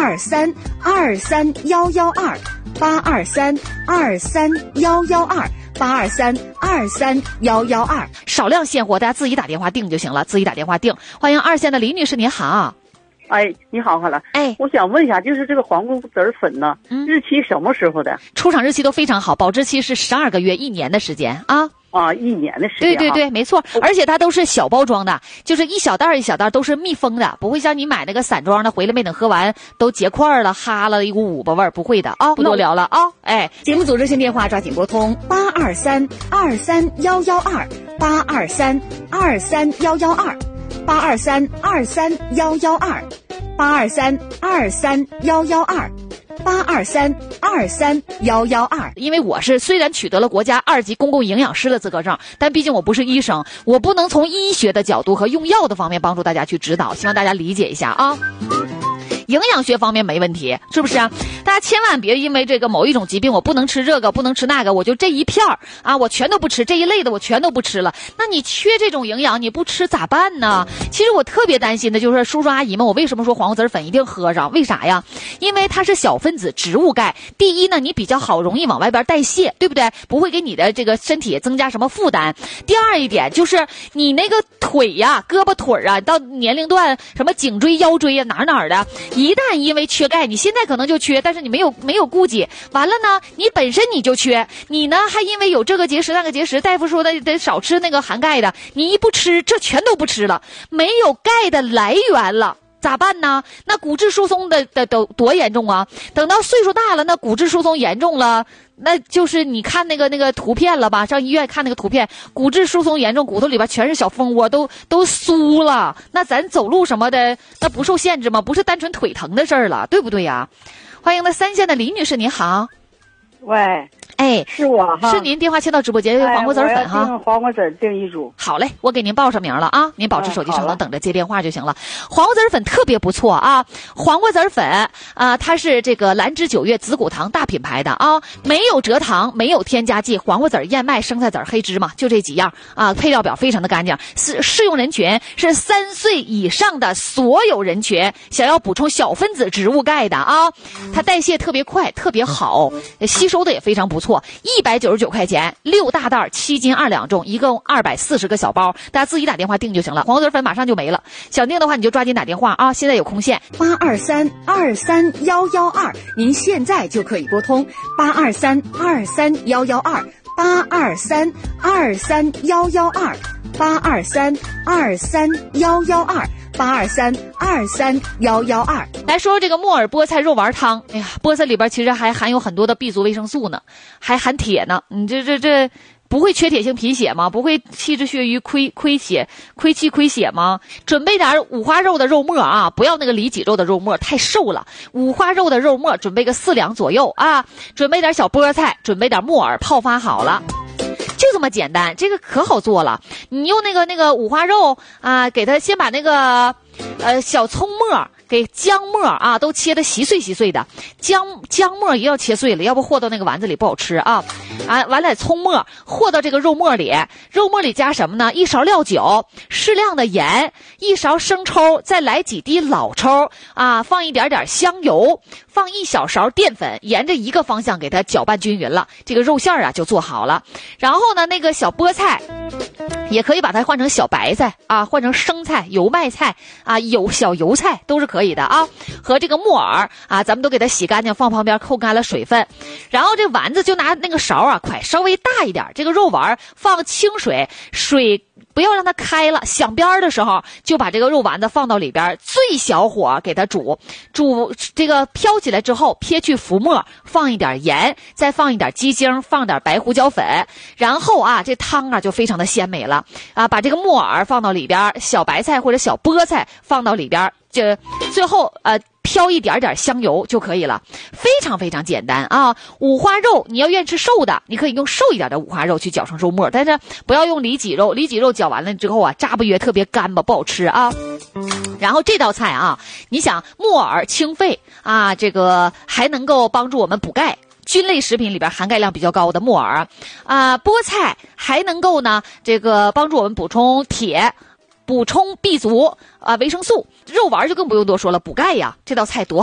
823-232-112，823-232-112，少量现货，大家自己打电话订就行了，自己打电话订。欢迎2线的李女士，您好。 哎，你好，好了。哎，我想问一下，就是这个黄瓜籽粉呢，日期什么时候的？ 出厂日期都非常好，保质期是12个月，1年的时间啊。 啊，1年的时间。 对对对，没错。而且它都是小包装的，就是一小袋一小袋都是密封的，不会像你买那个散装的，回来没等喝完都结块了，哈了一股五巴味儿，不会的啊。不多聊了啊。哎，节目组热线电话抓紧拨通823-232-112，823-232-112，823-232-112，823-232-112。因为我是虽然取得了国家2级公共营养师的资格证，但毕竟我不是医生，我不能从医学的角度和用药的方面帮助大家去指导，希望大家理解一下啊。营养学方面没问题，是不是啊？大家千万别因为这个某一种疾病，我不能吃这个，不能吃那个，我就这一片儿啊，我全都不吃，这一类的我全都不吃了。那你缺这种营养，你不吃咋办呢？其实我特别担心的就是叔叔阿姨们，我为什么说黄瓜籽粉一定喝上？为啥呀？因为它是小分子植物钙。第一呢，你比较好容易往外边代谢，对不对？不会给你的这个身体增加什么负担。第二一点就是你那个腿呀、胳膊腿啊，到年龄段什么颈椎、腰椎呀、哪儿的，一旦因为缺钙，你现在可能就缺，但是你没有顾及，完了呢，你本身你就缺，你呢还因为有这个结石那个结石，大夫说的得少吃那个含钙的，你一不吃，这全都不吃了，没有钙的来源了。咋办呢？那骨质疏松的多严重啊！等到岁数大了，那骨质疏松严重了，那就是你看那个图片了吧？上医院看那个图片，骨质疏松严重，骨头里边全是小蜂窝，都酥了。那咱走路什么的，那不受限制吗？不是单纯腿疼的事儿了，对不对呀？欢迎那3线的李女士，你好。 喂， 哎， 是我哈， 是您电话切到直播间，黄瓜籽粉哈。 我要订黄瓜籽订1组。 好嘞，我给您报上名了啊，您保持手机稍等，等着接电话就行了。黄瓜籽粉特别不错啊，黄瓜籽粉啊，它是这个兰芝9月紫骨堂大品牌的啊，没有蔗糖，没有添加剂，黄瓜籽、燕麦、生菜籽、黑芝麻，就这几样啊，配料表非常的干净。适用人群是3岁以上的所有人群，想要补充小分子植物钙的啊，它代谢特别快，特别好，吸收的也非常不错。199块钱，6大袋，7斤2两重，一共240个小包，大家自己打电话订就行了。黄瓜籽粉马上就没了，想订的话你就抓紧打电话啊！现在有空线，823-23112，您现在就可以拨通823-23112，823-23112，823-23112。来说这个木耳菠菜肉丸汤，哎呀，菠菜里边其实还含有很多的 B 族维生素呢，还含铁呢。你这不会缺铁性贫血吗？不会气滞血瘀亏气亏血吗？准备点五花肉的肉末啊，不要那个里脊肉的肉末太瘦了。五花肉的肉末准备个4两左右啊，准备点小菠菜，准备点木耳，泡发好了。就这么简单，这个可好做了。你用那个五花肉啊，给它先把那个小葱末给姜末啊都切得细碎的，姜末也要切碎了，要不和到那个丸子里不好吃啊。完了葱末和到这个肉末里，肉末里加什么呢？1勺料酒，适量的盐，1勺生抽，再来几滴老抽啊，放一点香油，放1小勺淀粉，沿着一个方向给它搅拌均匀了，这个肉馅啊就做好了。然后呢，那个小菠菜也可以把它换成小白菜啊，换成生菜、油麦菜啊，小油菜都是可以的啊。和这个木耳啊，咱们都给它洗干净，放旁边扣干了水分。然后这丸子就拿那个勺啊，快稍微大一点，这个肉丸放清水不要让它开了，响边的时候就把这个肉丸子放到里边，最小火给它煮这个飘起来之后，撇去浮沫，放一点盐，再放一点鸡精，放点白胡椒粉，然后啊这汤啊就非常的鲜美了啊。把这个木耳放到里边，小白菜或者小菠菜放到里边，这最后飘一点香油就可以了，非常非常简单啊！五花肉你要愿意吃瘦的，你可以用瘦一点的五花肉去搅成肉末，但是不要用里脊肉，里脊肉搅完了之后啊，扎不约，特别干巴，不好吃啊。然后这道菜啊，你想木耳清肺啊，这个还能够帮助我们补钙。菌类食品里边含钙量比较高的木耳啊，菠菜还能够呢，这个帮助我们补充铁。补充 B 族啊维生素，肉丸就更不用多说了，补钙呀，这道菜多好。